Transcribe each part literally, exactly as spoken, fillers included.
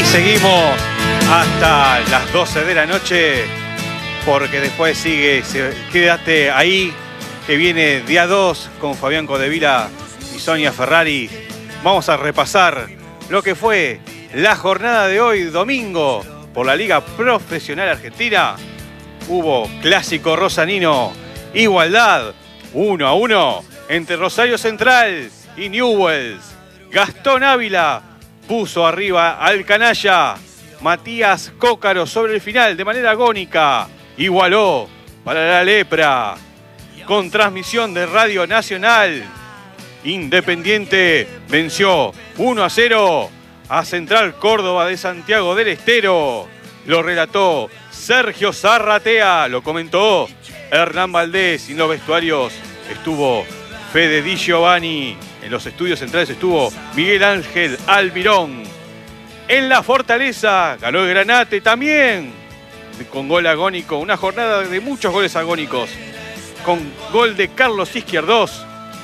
Seguimos hasta las doce de la noche, porque después sigue, quédate ahí, que viene día dos con Fabián Codevila y Sonia Ferrari. Vamos a repasar lo que fue la jornada de hoy, domingo, por la Liga Profesional Argentina. Hubo clásico rosanino, igualdad, uno a uno, entre Rosario Central y Newell's. Gastón Ávila puso arriba al canalla. Matías Cócaro sobre el final de manera agónica igualó para la Lepra. Con transmisión de Radio Nacional, Independiente venció uno a cero a Central Córdoba de Santiago del Estero. Lo relató Sergio Zarratea, lo comentó Hernán Valdés. Y en los vestuarios estuvo Fede Di Giovanni. En los estudios centrales estuvo Miguel Ángel Almirón. En la Fortaleza ganó el Granate también, con gol agónico. Una jornada de muchos goles agónicos. Con gol de Carlos Izquierdos.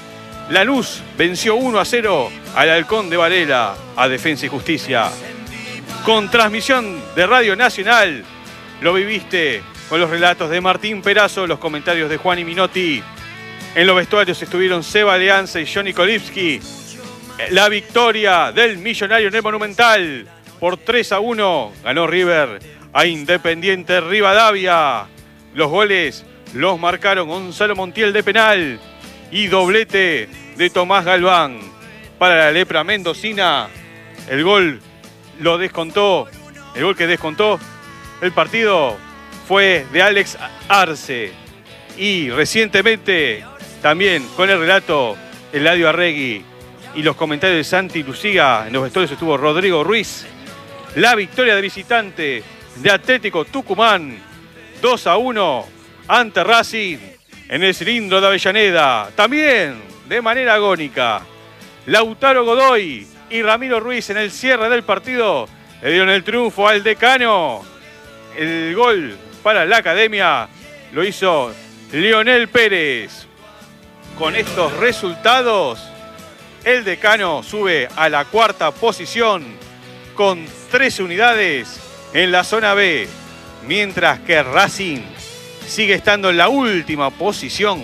Lanús venció uno a cero al Halcón de Varela, a Defensa y Justicia. Con transmisión de Radio Nacional, lo viviste con los relatos de Martín Perazo, los comentarios de Juan y Minotti. En los vestuarios estuvieron Seba Alianza y Johnny Kolipski. La victoria del Millonario en el Monumental por tres a uno ganó River a Independiente Rivadavia. Los goles los marcaron Gonzalo Montiel de penal y doblete de Tomás Galván. Para la Lepra mendocina, el gol lo descontó, el gol que descontó el partido fue de Alex Arce. Y recientemente, también con el relato Eladio Arregui y los comentarios de Santi Luciga, en los vestuarios estuvo Rodrigo Ruiz. La victoria de visitante de Atlético Tucumán, dos a uno ante Racing en el cilindro de Avellaneda. También de manera agónica, Lautaro Godoy y Ramiro Ruiz en el cierre del partido le dieron el triunfo al Decano. El gol para la Academia lo hizo Lionel Pérez. Con estos resultados, el Decano sube a la cuarta posición con trece unidades en la zona B, mientras que Racing sigue estando en la última posición,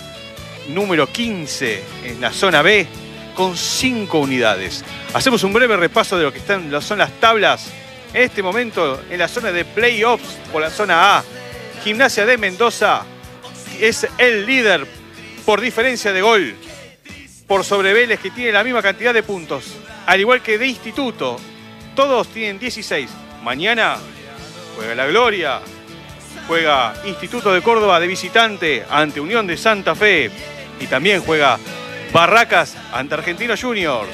número quince en la zona B, con cinco unidades. Hacemos un breve repaso de lo que están, son las tablas en este momento en la zona de playoffs por la zona A. Gimnasia de Mendoza es el líder por diferencia de gol, por sobre Vélez, que tiene la misma cantidad de puntos, al igual que de Instituto. Todos tienen dieciséis. Mañana juega La Gloria, juega Instituto de Córdoba de visitante ante Unión de Santa Fe y también juega Barracas ante Argentinos Juniors.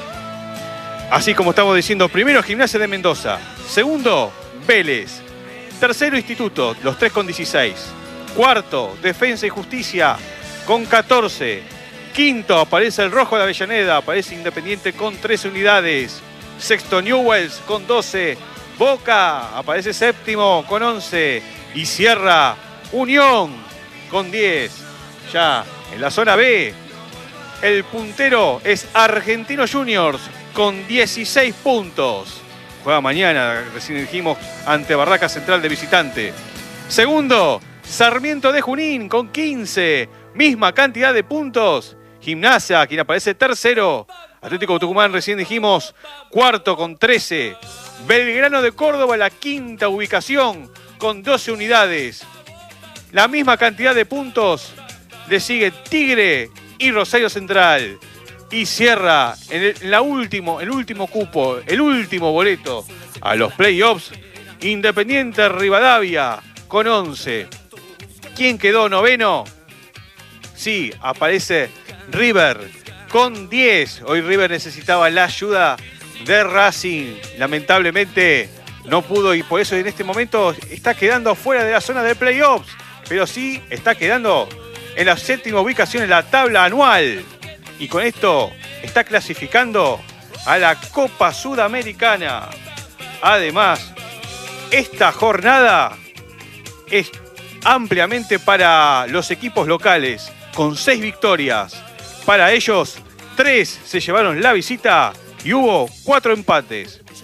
Así como estamos diciendo, primero Gimnasia de Mendoza, segundo Vélez, tercero Instituto, los tres con dieciséis, cuarto Defensa y Justicia con catorce, quinto aparece el Rojo de Avellaneda, aparece Independiente con trece unidades, sexto Newell's con doce, Boca aparece séptimo con once y cierra Unión con diez. Ya en la zona B, el puntero es Argentinos Juniors con dieciséis puntos. Juega mañana, recién dijimos, ante Barracas Central de visitante. Segundo, Sarmiento de Junín con quince, misma cantidad de puntos. Gimnasia, quien aparece tercero. Atlético Tucumán, recién dijimos, cuarto con trece. Belgrano de Córdoba, la quinta ubicación con doce unidades. La misma cantidad de puntos le sigue Tigre y Rosario Central. Y cierra en el, en la último, el último cupo, el último boleto a los playoffs, Independiente Rivadavia con once. ¿Quién quedó noveno? Sí, aparece River con diez. Hoy River necesitaba la ayuda de Racing. Lamentablemente no pudo y por eso en este momento está quedando fuera de la zona de playoffs. Pero sí está quedando en la séptima ubicación en la tabla anual. Y con esto está clasificando a la Copa Sudamericana. Además, esta jornada es ampliamente para los equipos locales, con seis victorias. Para ellos, tres se llevaron la visita y hubo cuatro empates.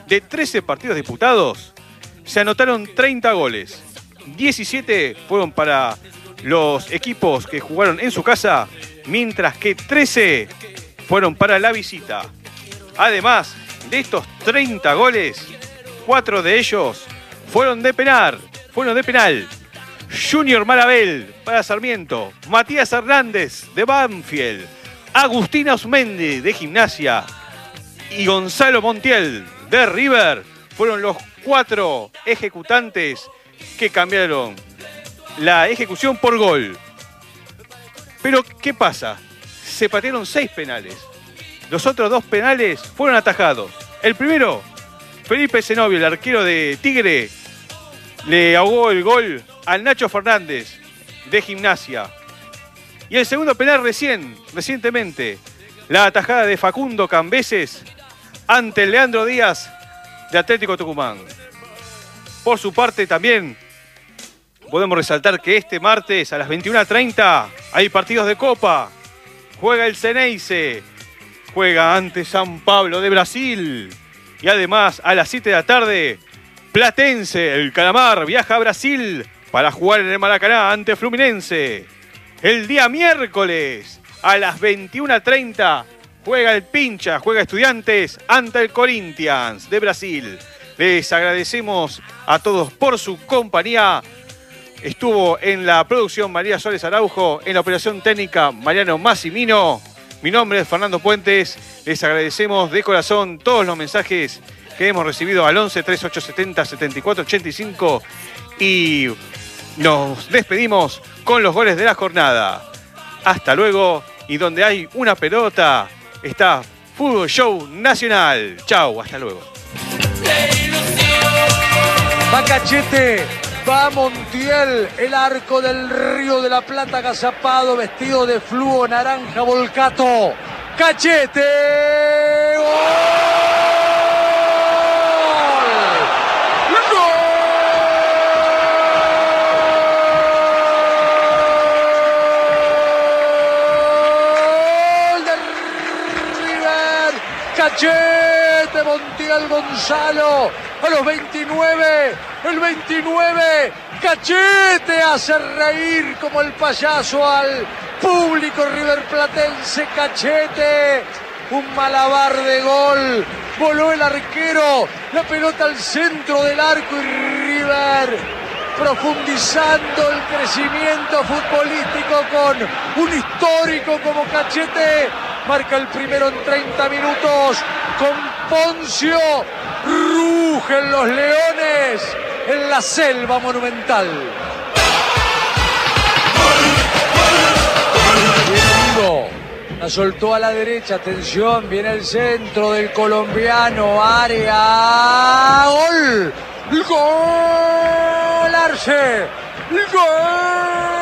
De trece partidos disputados, se anotaron treinta goles. diecisiete fueron para los equipos que jugaron en su casa, mientras que trece fueron para la visita. Además de estos treinta goles, cuatro de ellos fueron de penal. Fueron de penal. Junior Marabel para Sarmiento, Matías Hernández de Banfield, Agustín Ausmendi de Gimnasia y Gonzalo Montiel de River fueron los cuatro ejecutantes que cambiaron la ejecución por gol. Pero, ¿qué pasa? Se patearon seis penales. Los otros dos penales fueron atajados. El primero, Felipe Zenobio, el arquero de Tigre, le ahogó el gol al Nacho Fernández de Gimnasia. Y el segundo penal recién, recientemente, la atajada de Facundo Cambeses ante el Leandro Díaz de Atlético Tucumán. Por su parte también podemos resaltar que este martes a las veintiuna treinta hay partidos de Copa. Juega el Ceneice, juega ante San Pablo de Brasil. Y además a las siete de la tarde, Platense, el Calamar, viaja a Brasil para jugar en el Maracaná ante Fluminense. El día miércoles a las veintiuna treinta juega el Pincha, juega Estudiantes ante el Corinthians de Brasil. Les agradecemos a todos por su compañía. Estuvo en la producción María Soles Araujo, en la operación técnica Mariano Massimino. Mi nombre es Fernando Puentes. Les agradecemos de corazón todos los mensajes que hemos recibido al once, treinta y ocho setenta, setenta y cuatro ochenta y cinco y nos despedimos con los goles de la jornada. Hasta luego, y donde hay una pelota está Fútbol Show Nacional. Chau, hasta luego. Va Cachete, va Montiel, el arco del Río de la Plata agazapado, vestido de fluo naranja volcato. Cachete, ¡gol! Cachete, Montiel Gonzalo, a los veintinueve, el veintinueve, Cachete hace reír como el payaso al público riverplatense. Cachete, un malabar de gol, voló el arquero, la pelota al centro del arco y River profundizando el crecimiento futbolístico con un histórico como Cachete. Marca el primero en treinta minutos con Poncio. Rugen los leones en la selva monumental. Viene la soltó a la derecha, atención, viene el centro del colombiano, área, gol, gol, Arce, gol.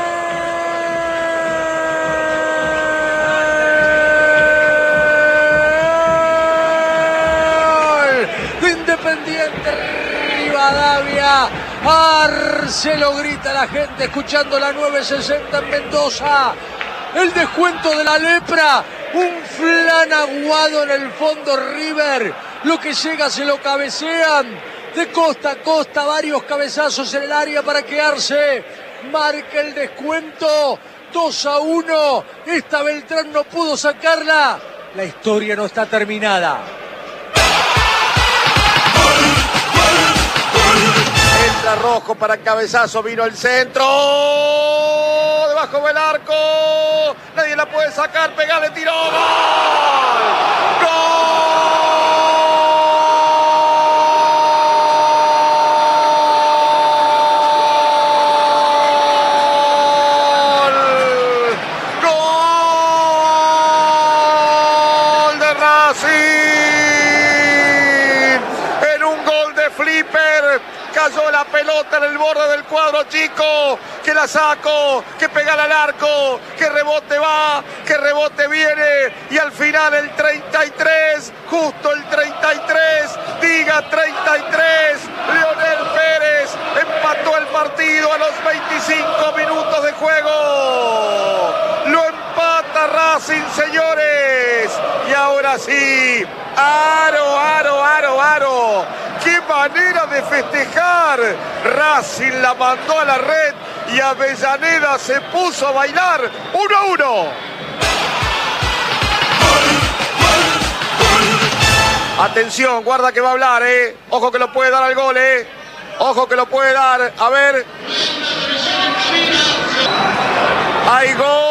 Independiente Rivadavia, Arce, lo grita la gente escuchando la nueve sesenta en Mendoza. El descuento de la lepra, un flan aguado en el fondo River, lo que llega se lo cabecean, de costa a costa varios cabezazos en el área para quedarse, marca el descuento, dos a uno, esta Beltrán no pudo sacarla, la historia no está terminada. Entra Rojo para cabezazo, vino el centro, debajo del arco, nadie la puede sacar, pegale, tiró, ¡gol! ¡Gol! ¡Gol de Racing! En un gol de flipper, cayó la pelota en el borde del cuadro chico, que la saco, que pega al arco, que rebote va, que rebote viene, y al final el treinta y tres, justo el treinta y tres, diga treinta y tres, Leonel Pérez empató el partido a los veinticinco minutos de juego. Lo empata Racing, señores, y ahora sí, aro, aro, aro, aro. manera de festejar! Racing la mandó a la red y Avellaneda se puso a bailar. uno a uno. Atención, guarda que va a hablar, ¿eh? Ojo que lo puede dar al gol, ¿eh? Ojo que lo puede dar. A ver. ¡Hay gol!